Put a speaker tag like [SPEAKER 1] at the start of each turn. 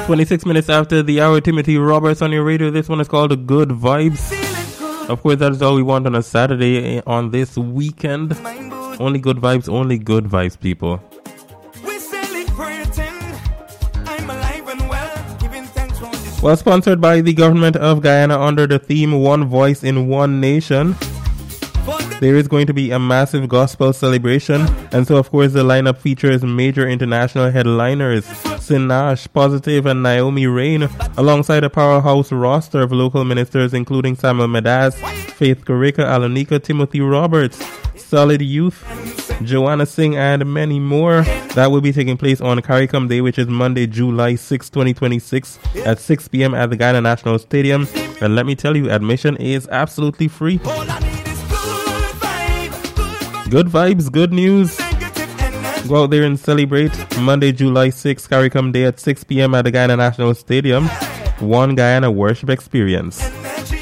[SPEAKER 1] 26 minutes after the hour, Timothy Roberts on your radio. This one is called Good Vibes. Of course, that is all we want on a Saturday on this weekend. Only good vibes, people. Well, sponsored by the government of Guyana under the theme One Voice in One Nation. There is going to be a massive gospel celebration. And so, of course, the lineup features major international headliners Sinach, Positive, and Naomi Rain, alongside a powerhouse roster of local ministers including Samuel Medas, Faith Karika, Alonika, Timothy Roberts, Solid Youth, Joanna Singh, and many more. That will be taking place on CARICOM Day, which is Monday, July 6, 2026 at 6 p.m. at the Guyana National Stadium. And let me tell you, admission is absolutely free. Good vibes, good news. Go out there and celebrate Monday, July 6th, CARICOM Day at 6 p.m. at the Guyana National Stadium. One Guyana worship experience.